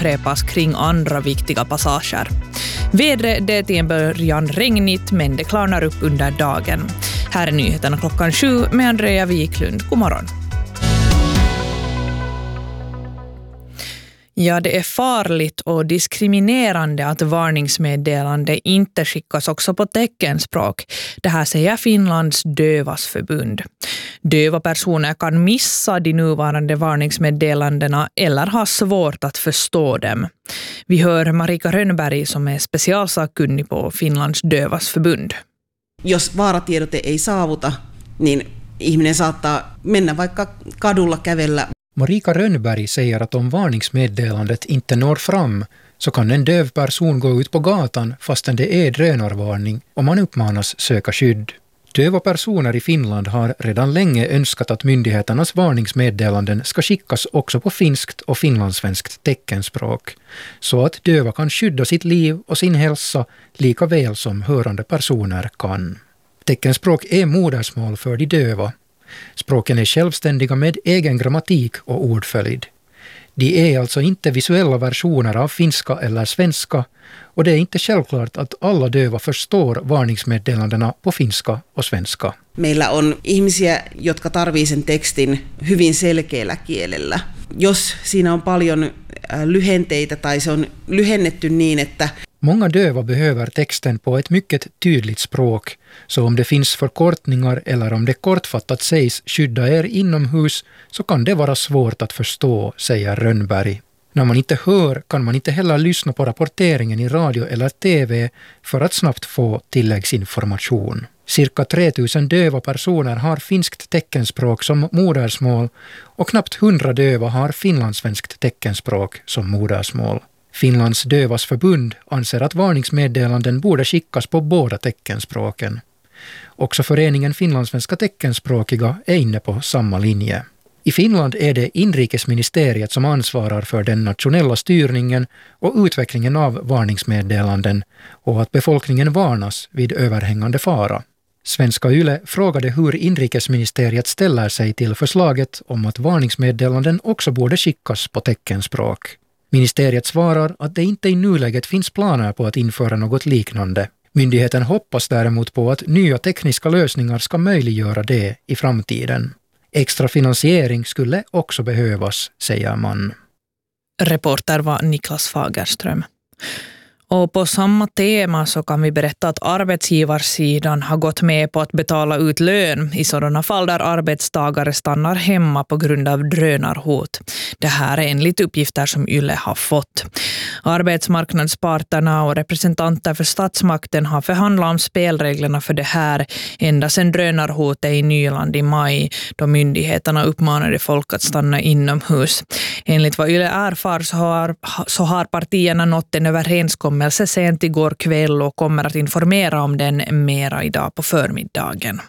upprepas kring andra viktiga passager. Vädret det är till en början regnigt, men det klarnar upp under dagen. Här är nyheterna 7:00 med Andrea Wiklund. God morgon. Ja, det är farligt och diskriminerande att varningsmeddelande inte skickas också på teckenspråk. Det här säger Finlands dövas förbund. Döva personer kan missa de nuvarande varningsmeddelandena eller ha svårt att förstå dem. Vi hör Marika Rönnberg som är specialsakkunnig på Finlands dövas förbund. Jos vaaratiedote ei saavuta, niin ihminen saattaa mennä vaikka kadulla kävellä. Marika Rönnberg säger att om varningsmeddelandet inte når fram så kan en döv person gå ut på gatan fastän det är drönarvarning och man uppmanas söka skydd. Döva personer i Finland har redan länge önskat att myndigheternas varningsmeddelanden ska skickas också på finskt och finlandssvenskt teckenspråk så att döva kan skydda sitt liv och sin hälsa lika väl som hörande personer kan. Teckenspråk är modersmål för de döva. Språken är självständiga med egen grammatik och ordföljd. De är alltså inte visuella versioner av finska eller svenska och det är inte självklart att alla döva förstår varningsmeddelandena på finska och svenska. Meillä on ihmisiä, jotka tarvii sen tekstin hyvin selkeällä kielellä. Jos siinä on paljon lyhenteitä tai se on lyhennetty niin, että många döva behöver texten på ett mycket tydligt språk, så om det finns förkortningar eller om det kortfattat sägs skydda er inomhus så kan det vara svårt att förstå, säger Rönnberg. När man inte hör kan man inte heller lyssna på rapporteringen i radio eller tv för att snabbt få tilläggsinformation. Cirka 3000 döva personer har finskt teckenspråk som modersmål och knappt 100 döva har finlandssvenskt teckenspråk som modersmål. Finlands dövas förbund anser att varningsmeddelanden borde skickas på båda teckenspråken. Också föreningen finlandssvenska teckenspråkiga är inne på samma linje. I Finland är det inrikesministeriet som ansvarar för den nationella styrningen och utvecklingen av varningsmeddelanden och att befolkningen varnas vid överhängande fara. Svenska Yle frågade hur inrikesministeriet ställer sig till förslaget om att varningsmeddelanden också borde skickas på teckenspråk. Ministeriet svarar att det inte i nuläget finns planer på att införa något liknande. Myndigheten hoppas däremot på att nya tekniska lösningar ska möjliggöra det i framtiden. Extra finansiering skulle också behövas, säger man. Reporter var Niklas Fagerström. Och på samma tema så kan vi berätta att arbetsgivarsidan har gått med på att betala ut lön i sådana fall där arbetstagare stannar hemma på grund av drönarhot. Det här är enligt uppgifter som Yle har fått. Arbetsmarknadsparterna och representanter för statsmakten har förhandlat om spelreglerna för det här ända sedan drönarhotet i Nyland i maj då myndigheterna uppmanade folk att stanna inomhus. Enligt vad Yle erfar så har partierna nått en överenskommelse sent igår kväll och kommer att informera om den mera idag på förmiddagen.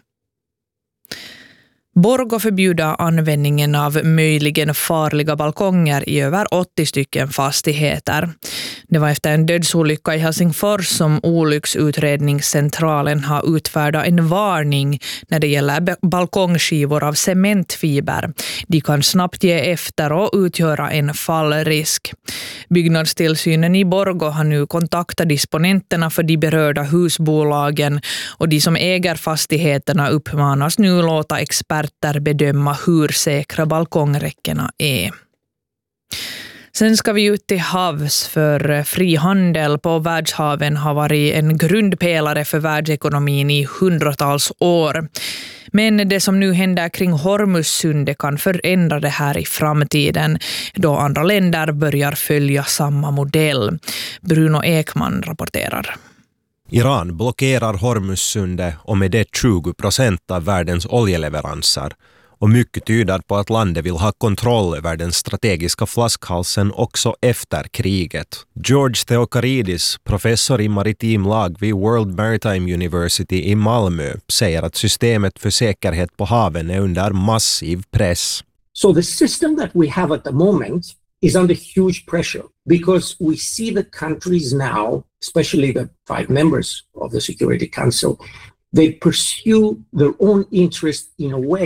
Borgå förbjuder användningen av möjligen farliga balkonger i över 80 stycken fastigheter. Det var efter en dödsolycka i Helsingfors som olycksutredningscentralen har utfärdat en varning när det gäller balkongskivor av cementfiber. De kan snabbt ge efter och utgöra en fallrisk. Byggnadstillsynen i Borgå har nu kontaktat disponenterna för de berörda husbolagen och de som äger fastigheterna uppmanas nu låta experter bedöma hur säkra balkongräckena är. Sen ska vi ut till havs för frihandel på världshaven har varit en grundpelare för världsekonomin i hundratals år. Men det som nu händer kring Hormuzsundet kan förändra det här i framtiden då andra länder börjar följa samma modell. Bruno Ekman rapporterar. Iran blockerar Hormuzsundet och med det 20% av världens oljeleveranser. Och mycket tyder på att landet vill ha kontroll över den strategiska flaskhalsen också efter kriget. George Theokaridis, professor i maritim lag vid World Maritime University i Malmö, säger att systemet för säkerhet på haven är under massiv press. So the system that we have at the moment is under huge pressure because we see the countries now, especially the 5 members of the Security Council, they pursue their own interest in a way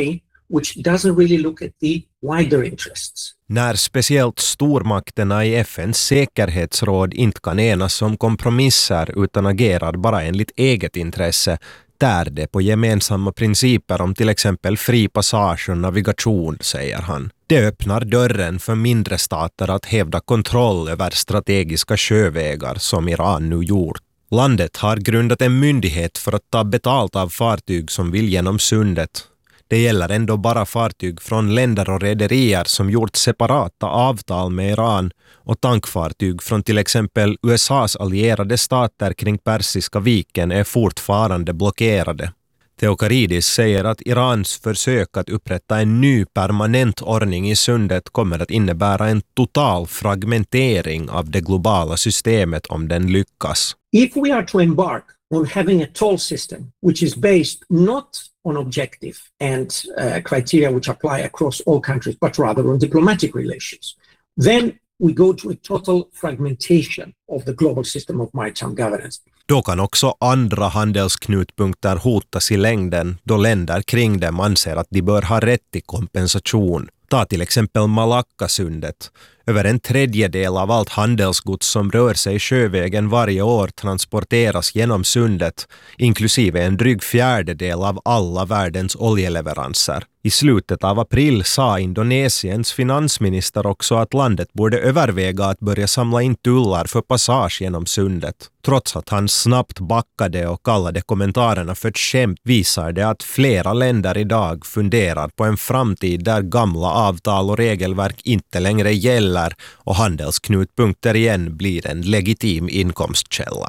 which doesn't really look at the wider interests. När speciellt stormakterna i FNs säkerhetsråd inte kan enas om kompromisser utan agerar bara enligt eget intresse, tär det på gemensamma principer om till exempel fri passage och navigation, säger han. Det öppnar dörren för mindre stater att hävda kontroll över strategiska sjövägar som Iran nu gjort. Landet har grundat en myndighet för att ta betalt av fartyg som vill genom sundet. Det gäller ändå bara fartyg från länder och rederier som gjort separata avtal med Iran och tankfartyg från till exempel USAs allierade stater kring Persiska viken är fortfarande blockerade. Theokaridis säger att Irans försök att upprätta en ny permanent ordning i sundet kommer att innebära en total fragmentering av det globala systemet om den lyckas. If we are to embark on having a toll system which is based not on objective and criteria which apply across all countries, but rather on diplomatic relations, then we go to a total fragmentation of the global system of maritime governance. Då kan också andra handelsknutpunkter hotas i längden då länder kring dem anser att de bör ha rätt till kompensation. Ta till exempel Malackasundet. Över en tredjedel av allt handelsgods som rör sig sjövägen varje år transporteras genom sundet, inklusive en dryg fjärdedel av alla världens oljeleveranser. I slutet av april sa Indonesiens finansminister också att landet borde överväga att börja samla in tullar för passage genom sundet. Trots att han snabbt backade och kallade kommentarerna för ett skämt visar det att flera länder idag funderar på en framtid där gamla avtal och regelverk inte längre gäller och handelsknutpunkter igen blir en legitim inkomstkälla.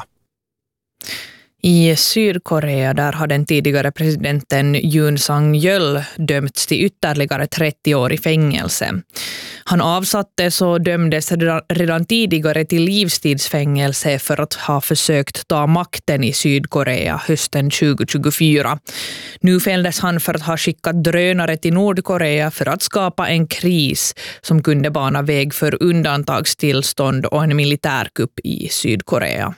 I Sydkorea där har den tidigare presidenten Yoon Suk-yeol dömts till ytterligare 30 år i fängelse. Han avsattes och dömdes redan tidigare till livstidsfängelse för att ha försökt ta makten i Sydkorea hösten 2024. Nu fälldes han för att ha skickat drönare till Nordkorea för att skapa en kris som kunde bana väg för undantagstillstånd och en militärkupp i Sydkorea.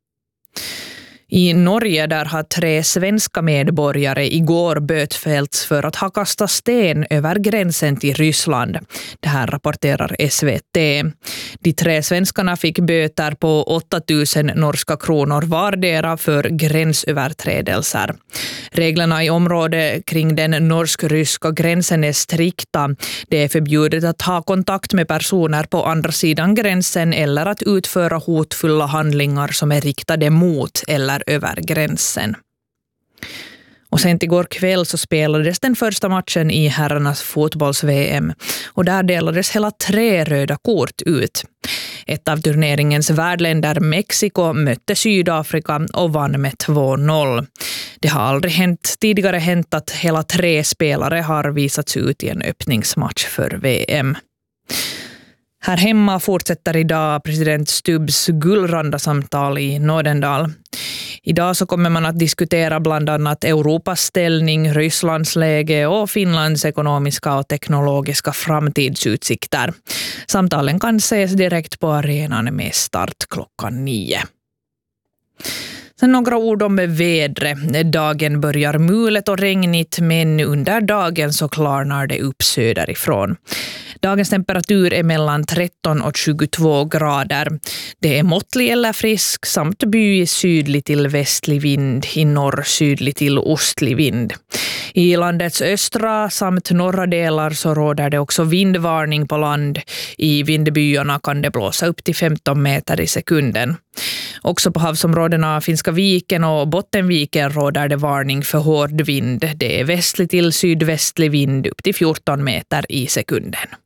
I Norge där har 3 svenska medborgare igår bötfällts för att ha kastat sten över gränsen till Ryssland. Det här rapporterar SVT. De 3 svenskarna fick böter på 8 000 norska kronor vardera för gränsöverträdelser. Reglerna i området kring den norsk-ryska gränsen är strikta. Det är förbjudet att ha kontakt med personer på andra sidan gränsen eller att utföra hotfulla handlingar som är riktade mot eller över gränsen. Och sen igår kväll så spelades den första matchen i herrarnas fotbolls-VM och där delades hela 3 röda kort ut. Ett av turneringens värdländer Mexiko mötte Sydafrika och vann med 2-0. Det har aldrig tidigare hänt att hela 3 spelare har visats ut i en öppningsmatch för VM. Här hemma fortsätter idag president Stubbs Gullranda-samtal i Nordendal. Idag så kommer man att diskutera bland annat Europas ställning, Rysslands läge och Finlands ekonomiska och teknologiska framtidsutsikter. Samtalen kan ses direkt på arenan med start 9. Sen några ord om vädret. Dagen börjar mulet och regnigt men under dagen så klarnar det upp söderifrån. Dagens temperatur är mellan 13 och 22 grader. Det är måttlig eller frisk samt by sydlig till västlig vind, i norr sydlig till ostlig vind. I landets östra samt norra delar så råder det också vindvarning på land. I vindbyarna kan det blåsa upp till 15 meter i sekunden. Också på havsområdena Finska viken och Bottenviken råder det varning för hård vind. Det är västlig till sydvästlig vind upp till 14 meter i sekunden.